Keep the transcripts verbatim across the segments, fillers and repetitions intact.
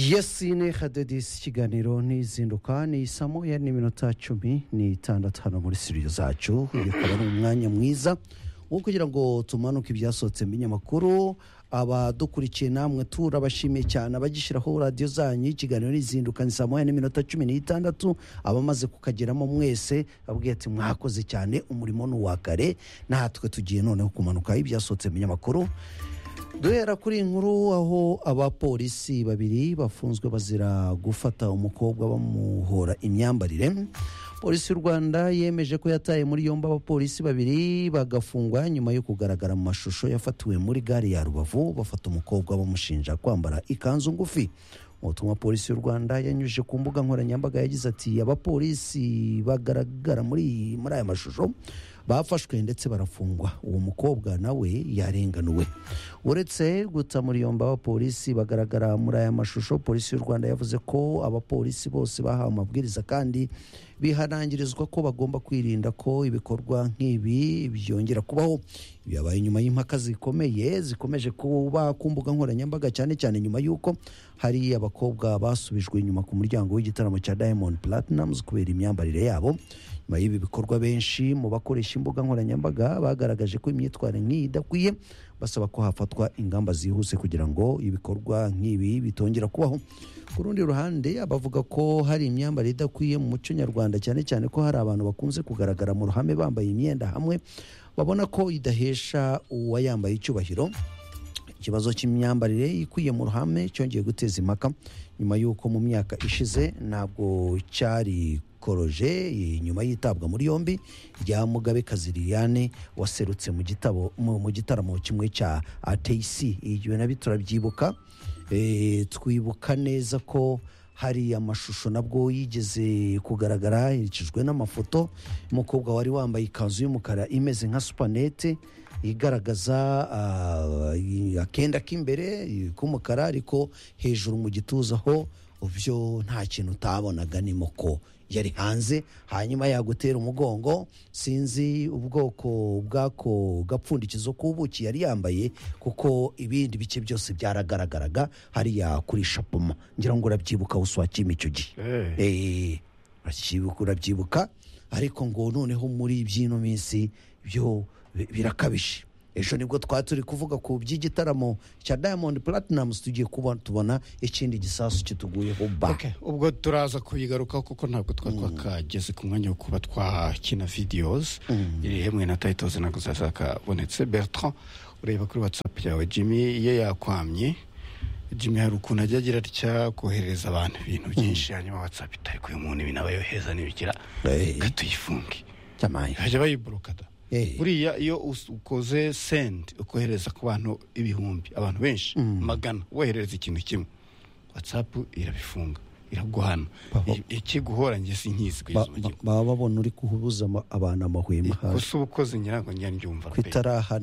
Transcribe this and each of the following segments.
yesine hadedisi ikiganiro n'izinduka ni saa moya n'iminota cumi n'itandatu hano muri studio zacu. Uyu akaba ari umwanya mwiza wo kugira ngo tumanuke ibyasohotse mu binyamakuru. Abadukurikiye namwe turabashimiye cyane abagishyiraho radiyo zanyu. Ikiganiro n'izinduka ni saa moya n'iminota cumi n'itandatu. Abamaze kukageramo mwese babwiye ati mwakoze cyane, umurimo ni uwa kare. Natwe tugiye noneho kumanuka ibyasohotse mu binyamakuru. Duhera kuri inkuru aho abapolisi babiri bafunzwe bazira gufata umukobwa bamuhora imyambarire. Polisi y'u Rwanda yemeje ko yataye muri yombi abapolisi babiri bagafungwa nyuma yo kugaragara mu mashusho yafatiwe muri gare ya Rubavu bafata umukobwa bamushinja kwambara ikanzu ngufi. Umutumwa polisi y'u Rwanda yanyujije ku mbuga nkoranyambaga yagize ati abapolisi bagaragara muri muri aya mashusho bafashwe ndetse barafungwa. Uwo mukobwa nawe yarenganuwe. Uretse guta muri yombi abapolisi bagaragara muri aya mashusho, polisi y'u Rwanda yavuze ko abapolisi bose bahawe amabwiriza kandi bihanangirizwa ko bagomba kwirinda ko ibikorwa nk'ibi byongera kubaho. Byabaye nyuma y'impaka zikomeye zikomeje kuba ku mbuga nkoranyambaga, cyane cyane nyuma y'uko hari abakobwa basubijwe inyuma ku muryango w'igitaramo cya Diamond Platnumz kubera imyambarire yabo. Nyuma y'ibi bikorwa, benshi mu bakoresha imbuga nkoranyambaga bagaragaje ko imyitwarire nk'iyi idakwiye, basaba ko hafatwa ingamba zihuse kugira ngo ibikorwa nk'ibi bitongera kubaho. Ku rundi ruhande, abavuga ko hari imyambarire idakwiye mu muco nyarwanda, cyane cyane ko hari abantu bakunze kugaragara mu ruhame bambaye imyenda hamwe, babona ko idahesha uwayambaye icyubahiro. Ikibazo cy'imyambarire ikwiye mu ruhame cyongeye guteza impaka nyuma y'uko mu myaka ishize ntabwo cyari koroje nyuma yitabwa muri yombi rya Mugabekazi Liliane waserutse mu gitabo mu gitaramo kimwe cya A T C. Ibyo nabyo turabyibuka. E, twibuka neza ko hari amashusho nabwo yigeze kugaragara yicijwe n'amafoto. Umukobwa wari wambaye ikanzu y'umukara imeze nka supanete igaragaza uh, akenda k'imbere k'umukara ariko hejuru mu gituza ho ubyo nta kintu utabonaga, ni moko yari hanze. Hanyuma yagutera umugongo, sinzi ubwoko bwako gapfundikizo k'ubuki yari yambaye, kuko ibindi bice byose byaragaragaraga hariya kuri shapoma. Ngira ngo urabyibuka uswakima icyo gihe. Eh, urabyibuka urabyibuka ariko ngo noneho muri byino minsi byo birakabije. Ejo nibwo twaturi kuvuga ku by'igitaramo cya Diamond Platnumz, tugiye kuba tubona ikindi gisasu kituguyeho ba. Okay, ubwo turaza kuyigaruka kuko ntabwo twakageze ku mwanya wo kuba twakina videos mm. iri hemwe na titles nako zazakabonetse. Bertrand, ureba kuri WhatsApp yawe Jimmy ye yakwamye. Jimmy hari ukuntu ajya agira atya kohereza abantu ibintu byinshi, hanyuma mm. WhatsApp itari kuyo umuntu binabayoheza n'ibikira katuyifunge cyamaye haje bayibloka da. Hey. Buriya iyo ukoze send ukohereza ku bantu ibihumbi, abantu benshi mm. magana, wohereza ikintu kimwe, WhatsApp irabifunga, iraguhana. Ikiguhora nge sinkizi kwizo mu gihe baba babona uri kuhubuza abantu amahwema hasi gusa ubukoze nyirango njya njumva kwitaraha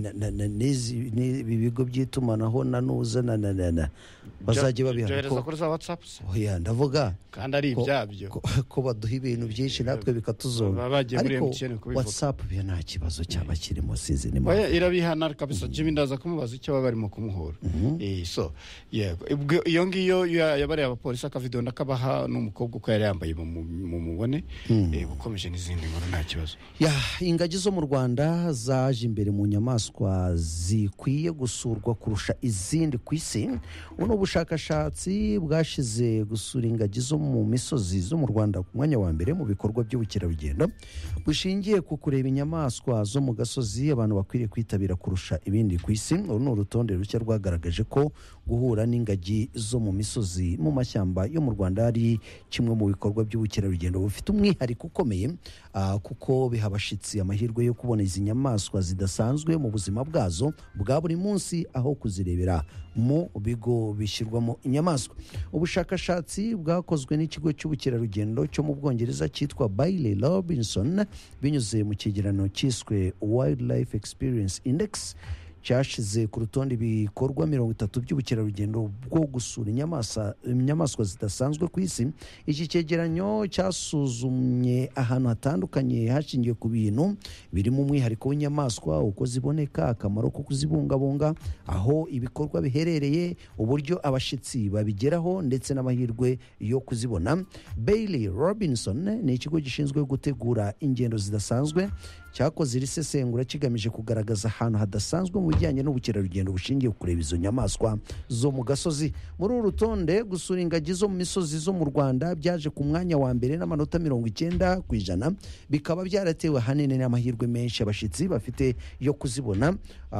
n'izi bibigo by'itumanaho nanuza na na na bazaje babihana ko kuri za WhatsApp. Oya, ndavuga kandi ari ibyabyo ko baduha ibintu byinshi natwe bikatuzona, ariko WhatsApp byo nta kibazo cyaba kirimo, sizi ni oya irabihana kabisa. Jimmy ndaza kumubaza icyo baba barimo kumuhora. Eh, so yego iyo ngiyo yabari abapolisi akavido ndakabaha n'umukobwa uko yari yambaye mu mubone bukomeje n'izindi nkuru nta kibazo. Ya ingagi zo mu Rwanda zaje imbere mu nyamaswa zikwiye gusurwa kurusha izindi ku isi. Uno bushakashatsi bwashize gusura ingagi zo mu misozi zo mu Rwanda ku mwanya wa mbere mu bikorwa by'ubukerarugendo bushingiye ku kureba inyamaswa zo mu gasozi abantu bakwiriye kwitabira kurusha ibindi ku isi. Uru ni urutonde rushya rwagaragaje ko guhura n'ingagi zo mu misozi mu mashyamba yo mu Rwanda ari kimwe mu bikorwa by'ubukerarugendo bufite umwihariko ukomeye, uh, kuko bihabashitsi amahirwe yo kubona izi nyamaswa zidasanzwe mu buzima bwazo bwa buri munsi aho kuzirebera mu bigo bishyirwamo inyamaswa. Ubushakashatsi bwakozwe n'ikigo cy'ubukerarugendo cyo mu Bwongereza cyitwa Bailey Robinson binyuze mu cyegeranyo cyiswe Wildlife Experience Index cyashize ku rutonde ibikorwa mirongo itatu by'ubukerarugendo bwo gusura inyamaswa inyamaswa zidasanzwe ku isi. Iki cyegeranyo cyasuzumye ahantu hatandukanye hashingiwe ku bintu birimo umwihariko w'inyamaswa, uko ziboneka, akamaro ko kuzibungabunga, aho ibikorwa biherereye, uburyo abashyitsi babigeraho ndetse n'amahirwe yo kuzibona. Bailey Robinson ni ikigo gishinzwe gutegura ingendo zidasanzwe cyakoze iri sesengura kigamije kugaragaza ahantu hadasanzwe mu bijyanye n'ubukerarugendo bushingiye ku kureba izo nyamaswa zo mu gasozi. Muri uru rutonde gusura ingagi zo mu misozi zo mu Rwanda byaje ku mwanya wa mbere n'amanota mirongo icyenda ku ijana, bikaba byaratewe ahanini n'amahirwe menshi abashyitsi bafite yo kuzibona.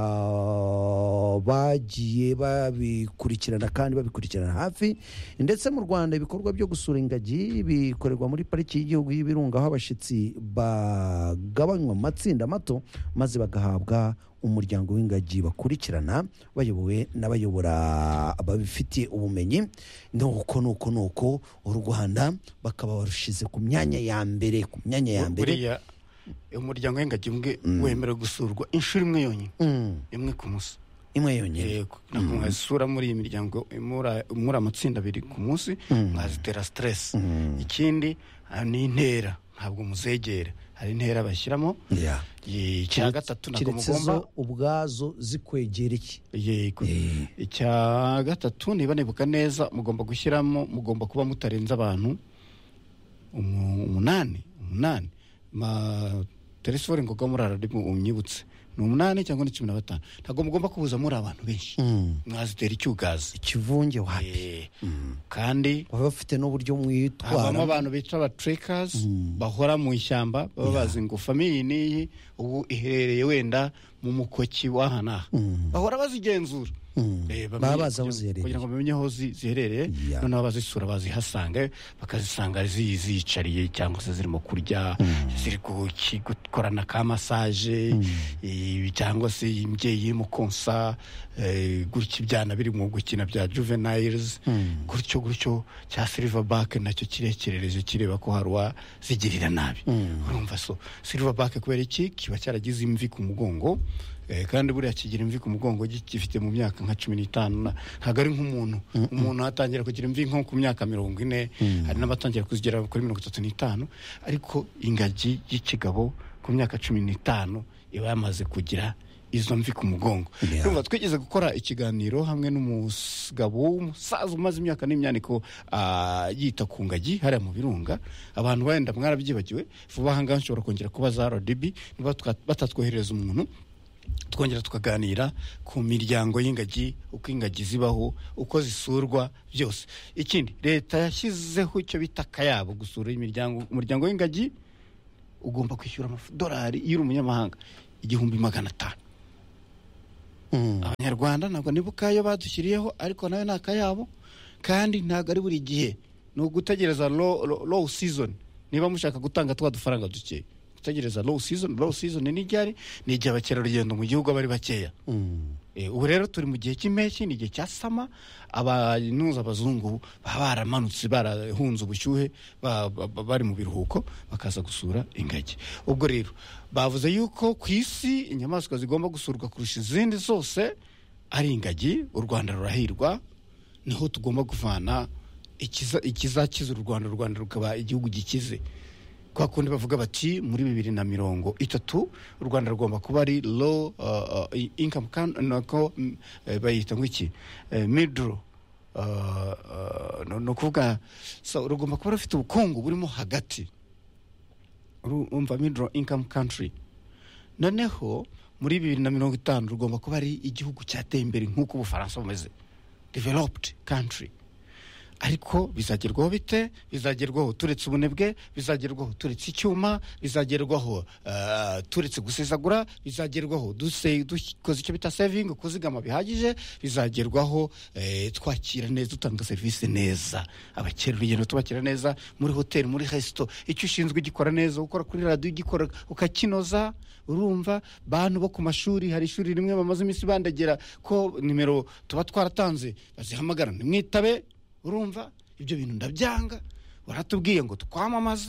Uh, bagiye babikurikirana kandi babikurikirana hafi. Ndetse mu Rwanda ibikorwa byo gusura ingagi bikorerwa muri pariki y'igihugu y'Ibirunga, aho abashyitsi bagabanywa matsinda mato maze bagahabwa umuryango w'ingagi bakurikirana bayobowe n'abayobora babifitiye ubumenyi. nuko nuko nuko u Rwanda bakaba barushize ku myanya ya mbere ku myanya ya mbere. Umuryango w'ingagi umwe wemerewe gusurwa inshuro imwe yonyine, imwe ku munsi, imwe yonyine. Yego, nako mwazisura muri iyi miryango muri amatsinda abiri ku munsi, mwazitera stress. Ikindi ni intera, ntabwo muzegera, hari intera bashyiramo. Icya gatatu ntabwo mugomba ubwazo zikwegera iki. Yego. Icya gatatu niba nibuka neza, mugomba gushyiramo, mugomba kuba mutarenza abantu umunani umunani ma telefone ngoga murara ndimo unyibutse ni umunani cyangwa ni cumi na batanu. Ntabwo mugomba kubuza muri abantu benshi, mwazitera icyugazi, ikivunge wapi. Kandi baba bafite n'uburyo mwitwara. Habamo abantu bita aba trekkers bahora mu ishyamba, baba bazi ngo famiye niyi ubu iherereye wenda mu mukoki wahana, bahora bazigenzura. Baba baza ziherereye kugira ngo bamenye aho ziherereye, noneho bazisura bazihasanga, bakazisanga ziyicariye cyangwa se zirimo kurya, ziri gukorana ka massage, cyangwa se imbyeyi irimo konsa, gutya ibyana biri mu gukina bya juveniles, gutyo gutyo. Cya silverback nacyo kirekerereje kireba ko harwa zigirira nabi. Urumva so silverback kubera iki kiba cyaragize imvi ku mugongo, kandi buriya kigira imvi ku mugongo gifite mu myaka nka cumi n'itanu. Ntabwo ari nk'umuntu umuntu atangira kugira imvi nko ku myaka mirongo ine, hari n'abatangira kuzigera kuri mirongo itatu n'itanu, ariko ingagi y'ikigabo ku myaka cumi n'itanu iba yamaze kugira izo mvi ku mugongo. Urumva twigeze gukora ikiganiro hamwe n'umugabo w'umusaza umaze imyaka n'imyaniko yita ku ngagi hariya mu Birunga. Abantu wenda mwarabyibagiwe, vuba aha ngaha nshobora kongera kubaza R D B niba batatwohereza umuntu twongera tukaganira ku miryango y'ingagi, uko ingagi zibaho, uko zisurwa byose. Ikindi leta yashyizeho icyo bita akayabo gusura imiryango. Umuryango w'ingagi ugomba kwishyura amadolari y'uri umunyamahanga igihumbi magana atanu. Abanyarwanda ntabwo nibuka ayo badushyiriyeho, ariko nawe ni akayabo, kandi ntabwo ari buri gihe. Ni ugutegereza low, low, low season niba mushaka gutanga twa dufaranga duke. Gutegereza low season, low season ni ryari? Ni igihe abakerarugendo mu gihugu bari bakeya. Ubu rero turi mu gihe cy'impeshyi, ni igihe cya sama, abantuza abazungu baba baramanutse barahunze ubushyuhe, bari mu biruhuko bakaza gusura ingagi. Ubwo rero bavuze yuko ku isi inyamaswa zigomba gusurwa kurusha izindi zose ari ingagi. U Rwanda rurahirwa, niho tugomba kuvana ikizakiza u Rwanda, u Rwanda rukaba igihugu gikize. Kwa kundi bavuga bati muri bibiri na mirongo itatu u Rwanda rugomba kuba ari low uh, uh, income nako uh, bayita ngwiki uh, middle uh, uh, no, no kuvuga so rugomba kuba rufite ubukungu burimo hagati, urumva middle income country. Noneho muri bibiri na mirongo itanu rugomba kuba ari igihugu cyateye imbere nk'uko Ubufaransa bumeze, developed country. Ariko bizagerwaho bite? Bizagerwaho turetse ubunebwe, bizagerwaho turetse icyuma, bizagerwaho uh, turetse gusesagura, bizagerwaho duse dukoze icyo bita saving, kuzigama bihagije, bizagerwaho eh, twakira neza, dutanga service neza, abakerarugendo tubakira neza, muri hotel, muri resto, icyo ushinzwe gikora neza, ukora kuri radio gikora ukakinoza. Urumva bantu bo ku mashuri, hari ishuri rimwe bamaze iminsi bandagera ko nimero tuba twaratanze bazihamagara nimwitabe. Urumva ibyo bintu ndabyanga, waratubwiye ngo twamamaze,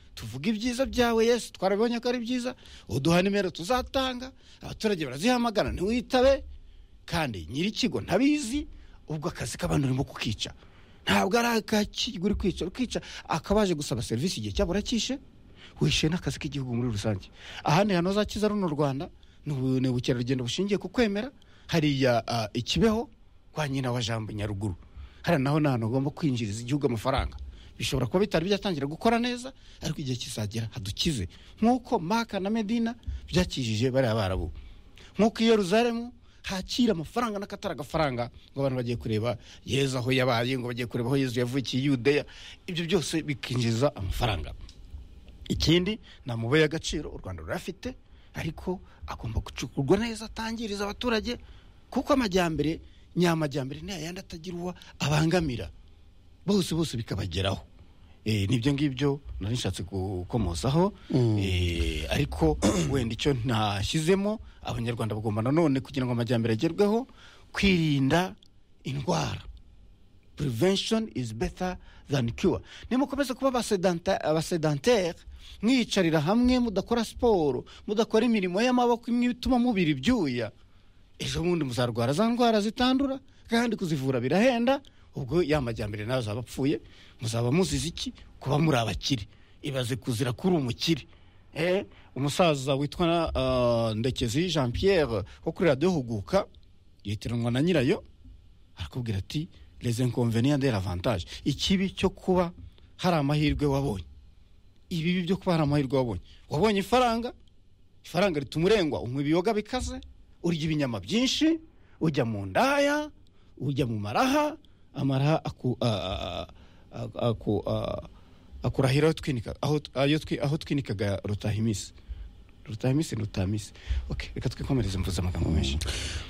tuvuga ibyiza byawe Yesu, twarabibonye ko ari byiza, uduha nimero tuzatanga, abaturage barazihamagara ntiwitabe, kandi nyir'ikigo ntabizi, ubwo akazi k'abantu urimo kukica. Ntabwo ari akakigo uri kwica, ukica akabaje gusaba serivisi igihe cyabura kishe, wishe n'akazi k'igihugu muri rusange. Ahandi hano zakiza runo Rwanda ni ubukerarugendo bushingiye ku kwemera. Hariya uh, ikibeho kwa nyina wa Jambo Nyaruguru, hari naho nahantu ugomba kwinjiriza igihugu amafaranga. Bishobora kuba bitari byatangira gukora neza, ariko igihe kizagera hadukize, nk'uko Maka na Medina byakijije bari abarabu, nk'uko i Yerusalemu hakira amafaranga n'akatara agafaranga ngo abantu bagiye kureba Yezu aho yabaye, ngo bagiye kureba aho Yezu yavukiye Yudeya. Ibyo byose bikinjiza amafaranga. Ikindi na mubaye agaciro u Rwanda rurafite, ariko agomba gucukurwa neza, atangiriza abaturage, kuko amajyambere nyamajyambere ni ayandi atagira uwa abangamira, bose bose bikabageraho. Eh, nibyo ngibyo nari nshatse gukomozaho. mm. eh, ariko wenda icyo ntashyizemo, abanyarwanda bagomba nanone kugira ngo amajyambere agerweho, kwirinda indwara. Prevention is better than cure. Nimukomeza kuba abasedentaire, mwiyicarira hamwe, mudakora siporo, mudakora imirimo y'amaboko imwe ituma mubiri ibyuya, ejo bundi muzarwara za ndwara zitandura, kandi kuzivura birahenda. Ubwo yamajyambere nawe zabapfuye, muzaba muzize iki? Kuba muri abakire. Ibaze kuzira kuri umukire. Eh, umusaza witwa uh, Ndekezi Jean Pierre wo kuri Radio Huguka, yitiranwa na nyirayo, arakubwira ati les inconvénients de l'avantage. Ikibi cyo kuba hari amahirwe wabonye, ibibi byo kuba hari amahirwe wabonye. Wabonye ifaranga, ifaranga ritumurengwa, umwe biyoga bikaze, urya ibinyama byinshi, ujya mu ndaya, ujya mu maraha, amaraha aku aku akurahira twinika aho ayo twi aho twinikaga Rutahimisi Rutahimisi Rutamise. Okay, reka twikomereze mvuze amagambo menshi.